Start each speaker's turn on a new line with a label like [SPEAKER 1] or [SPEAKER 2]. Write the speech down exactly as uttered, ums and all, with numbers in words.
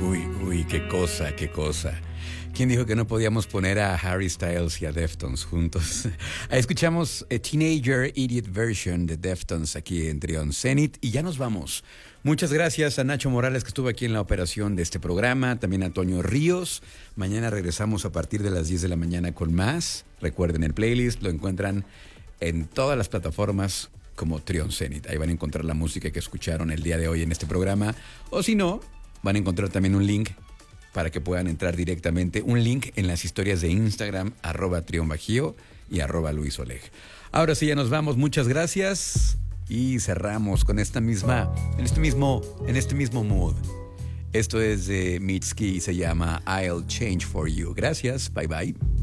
[SPEAKER 1] Uy, uy, qué cosa, qué cosa. ¿Quién dijo que no podíamos poner a Harry Styles y a Deftones juntos? Ahí escuchamos a Teenager Idiot Version de Deftones aquí en Trion Zenith y ya nos vamos. Muchas gracias a Nacho Morales que estuvo aquí en la operación de este programa, también a Toño Ríos. Mañana regresamos a partir de las diez de la mañana con más. Recuerden, el playlist lo encuentran en todas las plataformas como Trion Zenith. Ahí van a encontrar la música que escucharon el día de hoy en este programa. O si no, van a encontrar también un link para que puedan entrar directamente, un link en las historias de Instagram, arroba Trion Bajío y arroba Luis Oleg. Ahora sí, ya nos vamos, muchas gracias y cerramos con esta misma, en este mismo, en este mismo mood. Esto es de Mitski y se llama I'll Change For You. Gracias, bye bye.